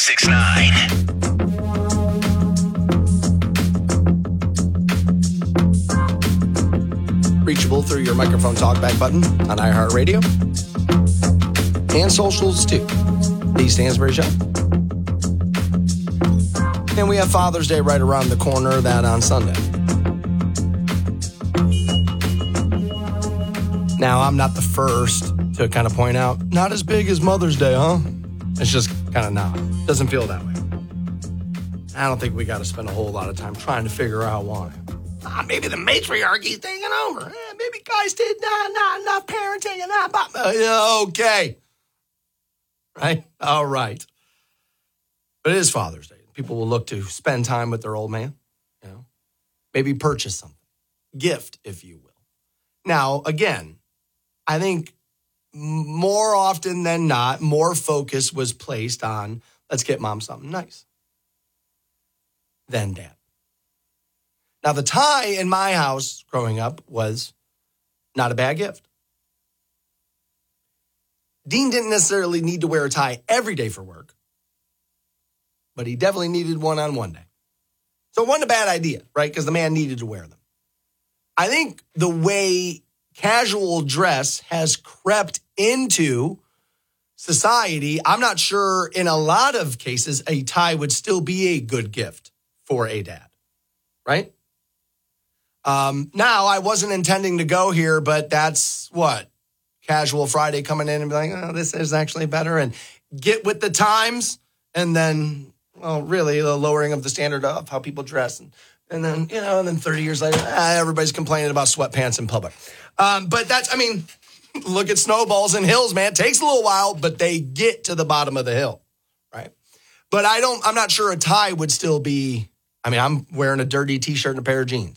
96.9. Reachable through your microphone talkback button on iHeartRadio and socials too. The Stansbury Show. And we have Father's Day right around the corner, that on Sunday. Now, I'm not the first to kind of point out, not as big as Mother's Day, huh? It's just kind of not. Doesn't feel that way. I don't think we got to spend a whole lot of time trying to figure out why. Maybe the matriarchy's taking over. Maybe guys did not enough parenting and not. Okay. Right? All right. But it is Father's Day. People will look to spend time with their old man. You know, maybe purchase something. Gift, if you will. Now, again, I think more often than not, more focus was placed on, let's get mom something nice than dad. Now, the tie in my house growing up was not a bad gift. Dean didn't necessarily need to wear a tie every day for work, but he definitely needed one on one day. So it wasn't a bad idea, right? Because the man needed to wear them. I think the way casual dress has crept into society, I'm not sure in a lot of cases a tie would still be a good gift for a dad, right? Now, I wasn't intending to go here, but that's what? Casual Friday coming in and be like, oh, this is actually better, and get with the times, and then, well, really the lowering of the standard of how people dress. And then, you know, and then 30 years later, everybody's complaining about sweatpants in public. But that's, I mean, look at snowballs and hills, man. It takes a little while, but they get to the bottom of the hill, right? But I'm not sure a tie would still be, I mean, I'm wearing a dirty t-shirt and a pair of jeans.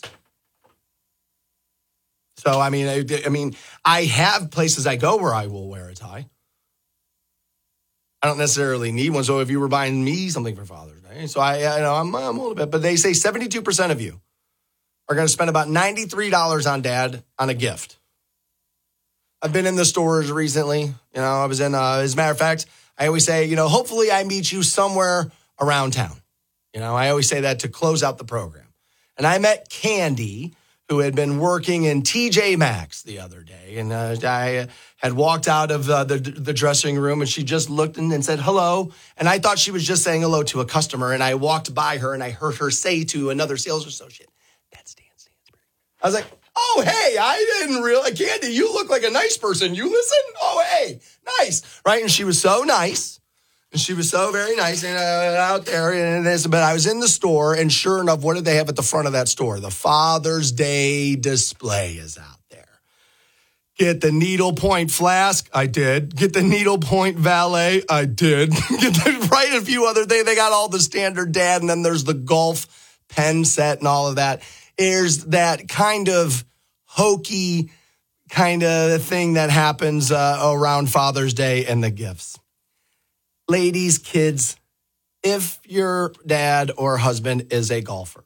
So, I mean, I have places I go where I will wear a tie. I don't necessarily need one. So if you were buying me something for Father's Day, so I'm a little bit, but they say 72% of you are going to spend about $93 on dad on a gift. I've been in the stores recently. You know, I was in, as a matter of fact, I always say, you know, hopefully I meet you somewhere around town. You know, I always say that to close out the program. And I met Candy, who had been working in TJ Maxx the other day. And I had walked out of the dressing room, and she just looked and said hello. And I thought she was just saying hello to a customer. And I walked by her, and I heard her say to another sales associate, that's Dan Stansbury. I was like, oh, hey, I didn't realize. Candy, you look like a nice person. You listen? Oh, hey, nice. Right? And she was so nice. And she was so very nice and out there. But I was in the store, and sure enough, what did they have at the front of that store? The Father's Day display is out there. Get the needlepoint flask? I did. Get the needlepoint valet? I did. Right, a few other things. They got all the standard dad, and then there's the golf pen set and all of that. There's that kind of hokey kind of thing that happens around Father's Day and the gifts. Ladies, kids, if your dad or husband is a golfer,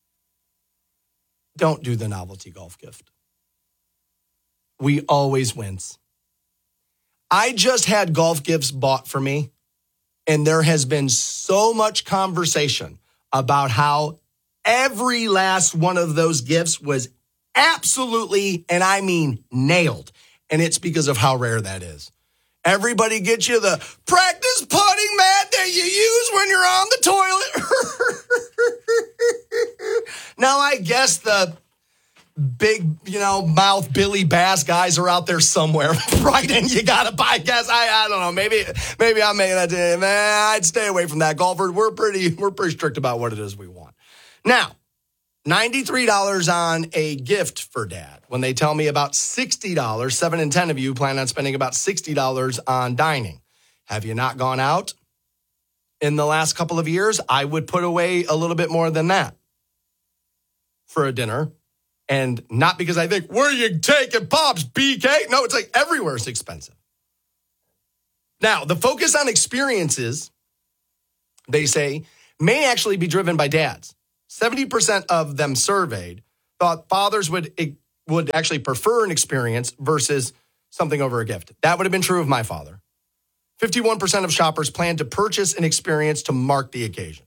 don't do the novelty golf gift. We always wince. I just had golf gifts bought for me, and there has been so much conversation about how every last one of those gifts was absolutely, and I mean nailed, and it's because of how rare that is. Everybody gets you the practice putting mat that you use when you're on the toilet. Now, I guess the big, mouth Billy Bass guys are out there somewhere, right? And you got to buy gas. I don't know. Maybe I'm making that. Man, I'd stay away from that. Golfers, we're pretty strict about what it is we want. Now, $93 on a gift for dad. When they tell me about $60, 7 in 10 of you plan on spending about $60 on dining. Have you not gone out in the last couple of years? I would put away a little bit more than that for a dinner. And not because I think, where you taking Pops, BK? No, it's like everywhere is expensive. Now, the focus on experiences, they say, may actually be driven by dads. 70% of them surveyed thought fathers would actually prefer an experience versus something over a gift. That would have been true of my father. 51% of shoppers plan to purchase an experience to mark the occasion.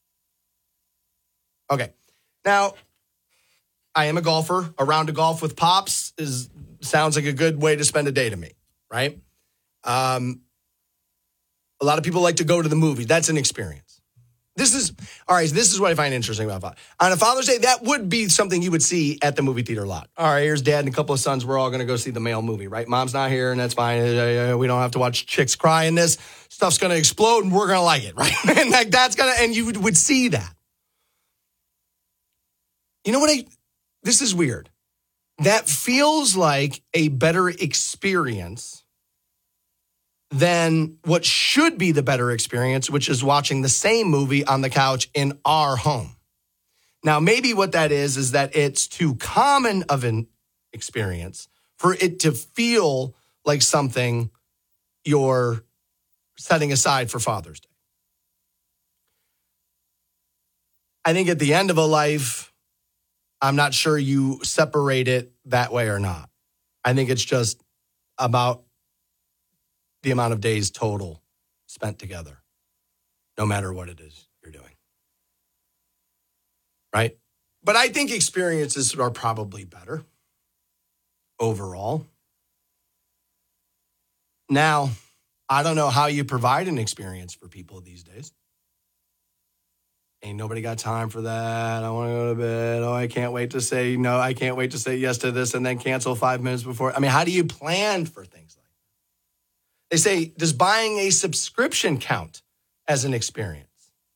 Okay. Now, I am a golfer. A round of golf with Pops sounds like a good way to spend a day to me, right? A lot of people like to go to the movies. That's an experience. This is what I find interesting about Father. On a Father's Day, that would be something you would see at the movie theater lot. All right, here's Dad and a couple of sons. We're all going to go see the male movie, right? Mom's not here, and that's fine. We don't have to watch chicks cry in this. Stuff's going to explode, and we're going to like it, right? And you would see that. You know what? This is weird. That feels like a better experience than what should be the better experience, which is watching the same movie on the couch in our home. Now, maybe what that is that it's too common of an experience for it to feel like something you're setting aside for Father's Day. I think at the end of a life, I'm not sure you separate it that way or not. I think it's just about the amount of days total spent together, no matter what it is you're doing. Right? But I think experiences are probably better overall. Now, I don't know how you provide an experience for people these days. Ain't nobody got time for that. I want to go to bed. Oh, I can't wait to say no. I can't wait to say yes to this and then cancel 5 minutes before. I mean, how do you plan for things like that? They say, does buying a subscription count as an experience?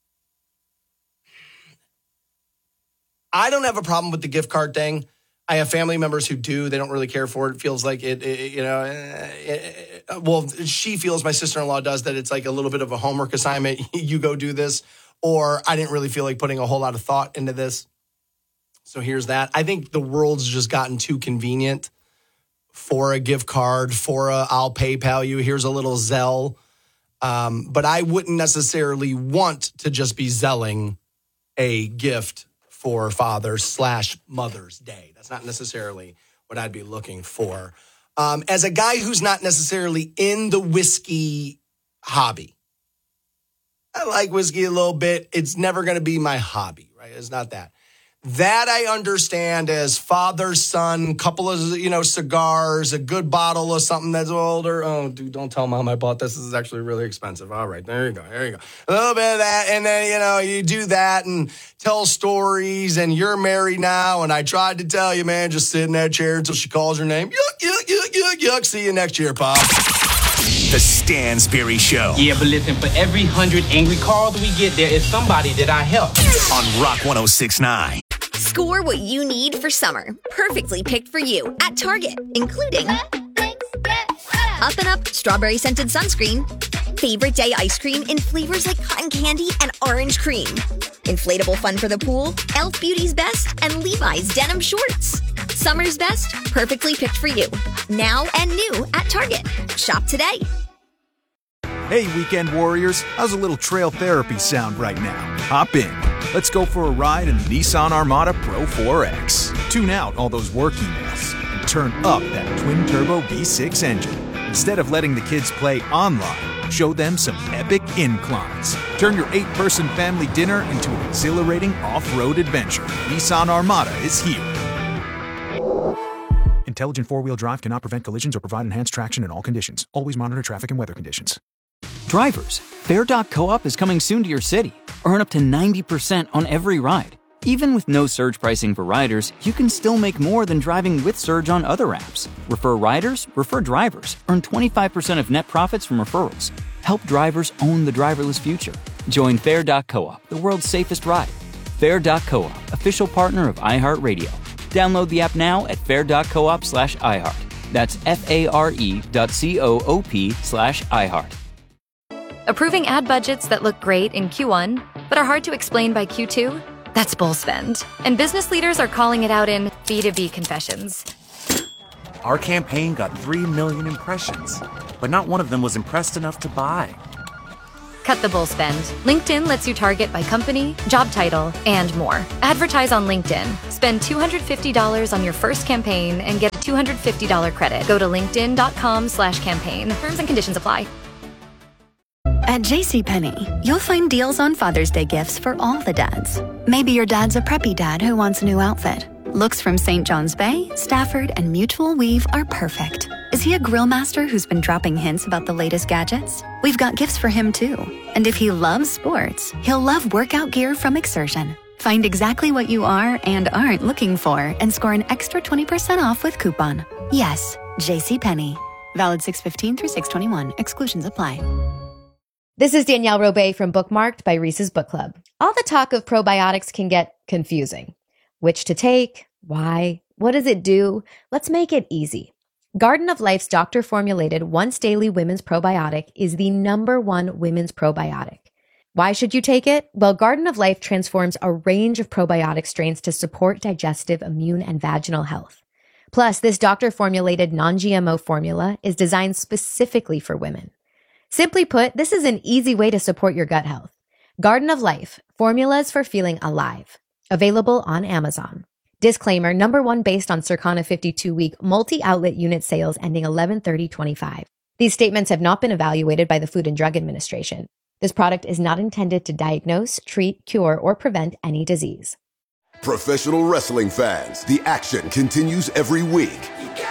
I don't have a problem with the gift card thing. I have family members who do. They don't really care for it. It feels like she feels, my sister-in-law does, that it's like a little bit of a homework assignment. You go do this. Or I didn't really feel like putting a whole lot of thought into this. So here's that. I think the world's just gotten too convenient for a gift card, I'll PayPal you. Here's a little Zelle. But I wouldn't necessarily want to just be Zelling a gift for Father's/Mother's Day. That's not necessarily what I'd be looking for. As a guy who's not necessarily in the whiskey hobby, I like whiskey a little bit. It's never going to be my hobby, right? It's not that. That I understand as father, son, couple of, cigars, a good bottle of something that's older. Oh, dude, don't tell Mom I bought this. This is actually really expensive. All right, there you go. A little bit of that. And then, you do that and tell stories and you're married now. And I tried to tell you, man, just sit in that chair until she calls your name. Yuck. See you next year, Pop. The Stansberry Show. Yeah, but listen, for every 100 angry calls we get, there is somebody that I help. On Rock 106.9. Score what you need for summer. Perfectly picked for you at Target, including Up and Up strawberry scented sunscreen, favorite day ice cream in flavors like cotton candy and orange cream, inflatable fun for the pool, Elf Beauty's Best, and Levi's denim shorts. Summer's best, perfectly picked for you. Now and new at Target. Shop today. Hey, weekend warriors, how's a little trail therapy sound right now? Hop in. Let's go for a ride in the Nissan Armada Pro 4X. Tune out all those work emails and turn up that twin-turbo V6 engine. Instead of letting the kids play online, show them some epic inclines. Turn your 8-person family dinner into an exhilarating off-road adventure. Nissan Armada is here. Intelligent four-wheel drive cannot prevent collisions or provide enhanced traction in all conditions. Always monitor traffic and weather conditions. Drivers, Fair.coop is coming soon to your city. Earn up to 90% on every ride. Even with no surge pricing for riders, you can still make more than driving with Surge on other apps. Refer riders, refer drivers. Earn 25% of net profits from referrals. Help drivers own the driverless future. Join Fair.coop, the world's safest ride. Fair.coop, official partner of iHeartRadio. Download the app now at fair.coop/iHeart. That's FARE.coop/iHeart. Approving ad budgets that look great in Q1, but are hard to explain by Q2? That's bull spend. And business leaders are calling it out in B2B confessions. Our campaign got 3 million impressions, but not one of them was impressed enough to buy. Cut the bull spend. LinkedIn lets you target by company, job title, and more. Advertise on LinkedIn. Spend $250 on your first campaign and get a $250 credit. Go to linkedin.com/campaign. Terms and conditions apply. At JCPenney, you'll find deals on Father's Day gifts for all the dads. Maybe your dad's a preppy dad who wants a new outfit. Looks from St. John's Bay, Stafford, and Mutual Weave are perfect. Is he a grill master who's been dropping hints about the latest gadgets? We've got gifts for him too. And if he loves sports, he'll love workout gear from Exertion. Find exactly what you are and aren't looking for and score an extra 20% off with coupon. Yes, JCPenney. Valid 6/15 through 6/21. Exclusions apply. This is Danielle Robay from Bookmarked by Reese's Book Club. All the talk of probiotics can get confusing. Which to take? Why? What does it do? Let's make it easy. Garden of Life's doctor-formulated once-daily women's probiotic is the #1 women's probiotic. Why should you take it? Well, Garden of Life transforms a range of probiotic strains to support digestive, immune, and vaginal health. Plus, this doctor-formulated non-GMO formula is designed specifically for women. Simply put, this is an easy way to support your gut health. Garden of Life, formulas for feeling alive. Available on Amazon. Disclaimer, #1 based on Circana 52-week multi-outlet unit sales ending 11/30/25. These statements have not been evaluated by the Food and Drug Administration. This product is not intended to diagnose, treat, cure, or prevent any disease. Professional wrestling fans, the action continues every week.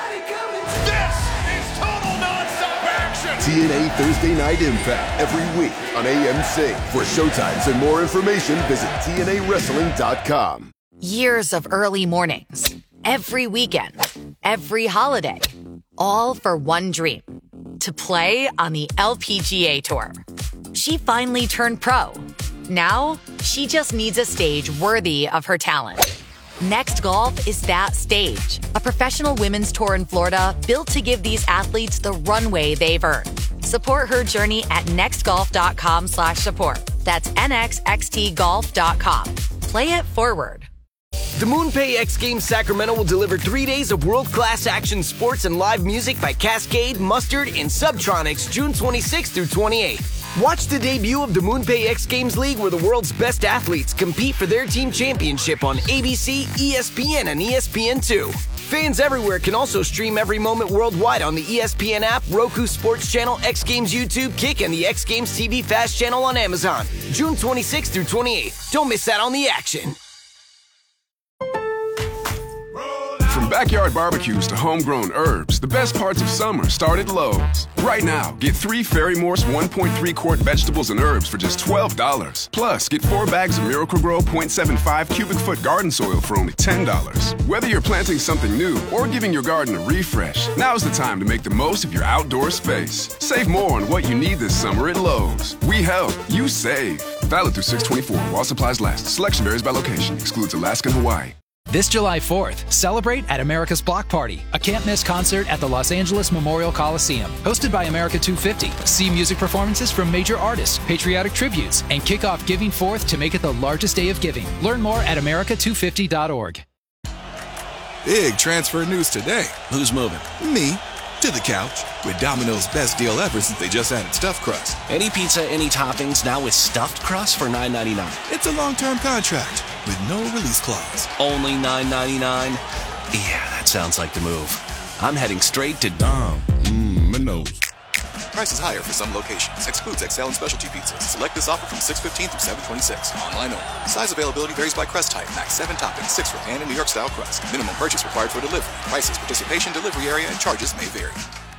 This is total nonstop action! TNA Thursday Night Impact every week on AMC. For showtimes and more information, visit TNAWrestling.com. Years of early mornings, every weekend, every holiday, all for one dream, to play on the LPGA Tour. She finally turned pro. Now, she just needs a stage worthy of her talent. Next Golf is that stage, a professional women's tour in Florida built to give these athletes the runway they've earned. Support her journey at nextgolf.com/support. That's nxxtgolf.com. Play it forward. The MoonPay X Games Sacramento will deliver 3 days of world-class action sports and live music by Cascade, Mustard, and Subtronics June 26th through 28th. Watch the debut of the MoonPay X Games League where the world's best athletes compete for their team championship on ABC, ESPN, and ESPN2. Fans everywhere can also stream every moment worldwide on the ESPN app, Roku Sports Channel, X Games YouTube, Kick, and the X Games TV Fast Channel on Amazon. June 26th through 28th. Don't miss out on the action. From backyard barbecues to homegrown herbs, the best parts of summer start at Lowe's. Right now, get 3 Ferry Morse 1.3 quart vegetables and herbs for just $12. Plus, get 4 bags of Miracle-Gro 0.75 cubic foot garden soil for only $10. Whether you're planting something new or giving your garden a refresh, now's the time to make the most of your outdoor space. Save more on what you need this summer at Lowe's. We help, you save. Valid through 6/24 while supplies last. Selection varies by location. Excludes Alaska and Hawaii. This July 4th, celebrate at America's Block Party, a can't-miss concert at the Los Angeles Memorial Coliseum. Hosted by America 250, see music performances from major artists, patriotic tributes, and kick off Giving Forth to make it the largest day of giving. Learn more at america250.org. Big transfer news today. Who's moving? Me. To the couch. With Domino's best deal ever since they just added stuffed crust. Any pizza, any toppings, now with stuffed crust for $9.99. It's a long-term contract with no release clause. Only $9.99? Yeah, that sounds like the move. I'm heading straight to Domino's. Price is higher for some locations. Excludes XL and specialty pizzas. Select this offer from 6/15 through 7/26. Online only. Size availability varies by crust type. Max 7 toppings, 6 for pan and New York style crust. Minimum purchase required for delivery. Prices, participation, delivery area, and charges may vary.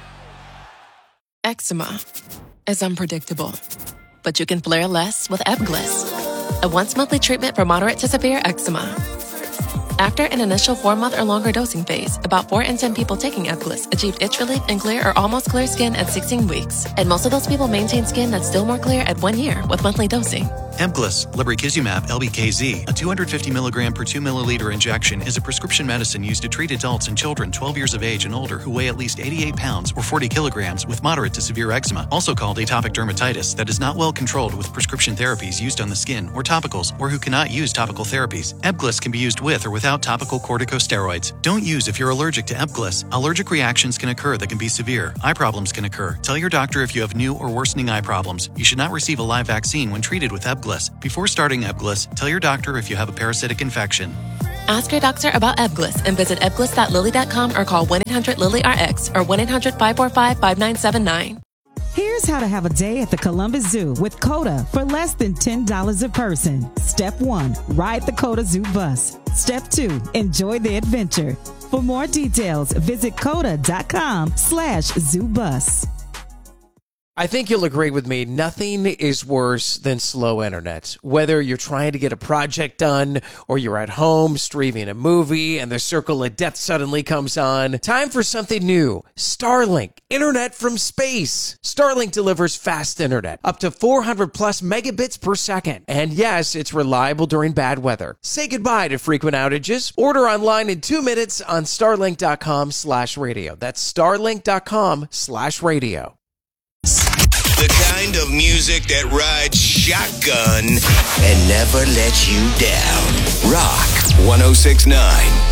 Eczema is unpredictable, but you can flare less with Ebglyss, a once-monthly treatment for moderate to severe eczema. After an initial 4-month or longer dosing phase, about 4 in 10 people taking Ebglyss achieved itch relief and clear or almost clear skin at 16 weeks. And most of those people maintain skin that's still more clear at 1 year with monthly dosing. Ebglyss, lebrikizumab LBKZ, a 250 milligram per 2 milliliter injection, is a prescription medicine used to treat adults and children 12 years of age and older who weigh at least 88 pounds or 40 kilograms with moderate to severe eczema, also called atopic dermatitis, that is not well controlled with prescription therapies used on the skin or topicals, or who cannot use topical therapies. Ebglyss can be used with or without topical corticosteroids. Don't use if you're allergic to Ebglyss. Allergic reactions can occur that can be severe. Eye problems can occur. Tell your doctor if you have new or worsening eye problems. You should not receive a live vaccine when treated with Ebglyss. Before starting Ebglyss, tell your doctor if you have a parasitic infection. Ask your doctor about Ebglyss and visit ebglyss.lilly.com or call 1-800-LILY-RX or 1-800-545-5979. Here's how to have a day at the Columbus Zoo with CODA for less than $10 a person. Step 1, ride the CODA Zoo bus. Step 2, enjoy the adventure. For more details, visit coda.com/zoobus. I think you'll agree with me. Nothing is worse than slow internet. Whether you're trying to get a project done or you're at home streaming a movie and the circle of death suddenly comes on. Time for something new. Starlink, internet from space. Starlink delivers fast internet, up to 400 plus megabits per second. And yes, it's reliable during bad weather. Say goodbye to frequent outages. Order online in 2 minutes on starlink.com/radio. That's starlink.com/radio. The kind of music that rides shotgun and never lets you down. Rock 106.9.